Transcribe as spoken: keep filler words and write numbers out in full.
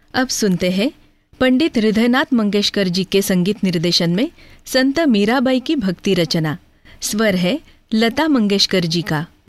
अब सुनते हैं पंडित हृदयनाथ मंगेशकर जी के संगीत निर्देशन में संत मीराबाई की भक्ति रचना। स्वर है लता मंगेशकर जी का।